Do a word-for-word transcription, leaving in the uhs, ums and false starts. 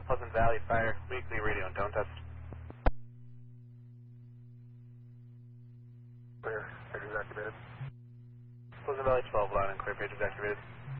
Pleasant Valley Fire, weekly radio and tone test. Clear, pages activated. Pleasant Valley twelve, line and clear, pages activated.